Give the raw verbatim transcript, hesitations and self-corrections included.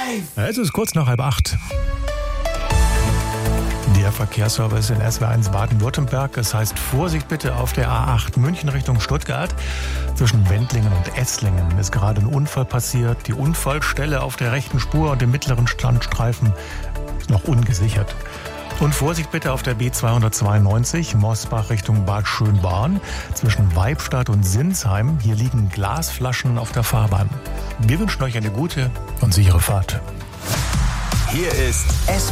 Es ist kurz nach halb acht. Der Verkehrsservice in S W R eins Baden-Württemberg. Es heißt Vorsicht bitte auf der A acht München Richtung Stuttgart. Zwischen Wendlingen und Esslingen ist gerade ein Unfall passiert. Die Unfallstelle auf der rechten Spur und im mittleren Standstreifen ist noch ungesichert. Und Vorsicht bitte auf der B zweihundertzweiundneunzig Mosbach Richtung Bad Schönborn. Zwischen Weibstadt und Sinsheim. Hier liegen Glasflaschen auf der Fahrbahn. Wir wünschen euch eine gute und sichere Fahrt. Hier ist S